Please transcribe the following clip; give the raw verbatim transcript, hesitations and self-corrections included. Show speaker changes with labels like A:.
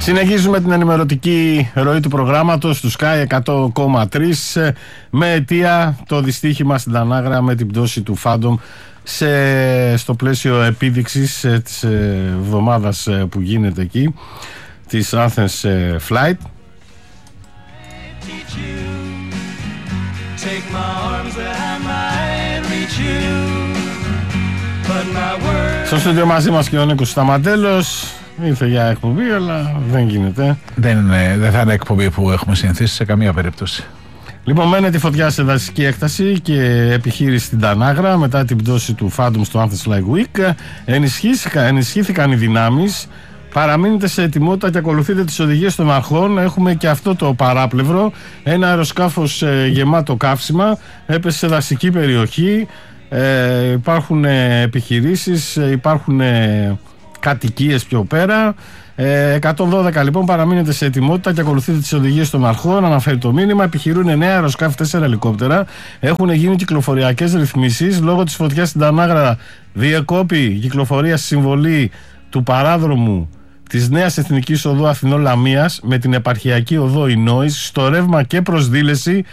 A: Συνεχίζουμε την ενημερωτική ροή του προγράμματος του Sky εκατό κόμμα τρία με αιτία το δυστύχημα στην Τανάγρα με την πτώση του Phantom σε, στο πλαίσιο επίδειξης της εβδομάδας που γίνεται εκεί, της Athens Flight. Στο στούντιο μαζί μας και ο Νίκος Σταματέλος. Ήρθε για εκπομπή, αλλά δεν γίνεται.
B: Δεν, είναι, δεν θα είναι εκπομπή που έχουμε συνηθίσει σε καμία περίπτωση.
A: Λοιπόν, μένει τη φωτιά σε δασική έκταση και επιχείρηση στην Τανάγρα μετά την πτώση του Phantom στο Athens Flight Week. Ενισχύθηκαν, ενισχύθηκαν οι δυνάμεις. Παραμείνετε σε ετοιμότητα και ακολουθείτε τις οδηγίες των αρχών. Έχουμε και αυτό το παράπλευρο. Ένα αεροσκάφος ε, γεμάτο καύσιμα έπεσε σε δασική περιοχή. Ε, υπάρχουν ε, επιχειρήσεις, ε, υπάρχουν ε, κατοικίες πιο πέρα. ε, εκατόν δώδεκα λοιπόν, παραμείνετε σε ετοιμότητα και ακολουθείτε τις οδηγίες των αρχών. Αναφέρει το μήνυμα. Επιχειρούν εννέα αεροσκάφη, τέσσερα ελικόπτερα. Έχουν γίνει κυκλοφοριακές ρυθμίσεις. Λόγω της φωτιάς στην Τανάγρα διεκόπη η κυκλοφορία στη συμβολή του παράδρομου της Νέας Εθνικής Οδού Αθηνών Λαμίας με την επαρχιακή οδό Ινόης στο ρεύμα και προσδήλεση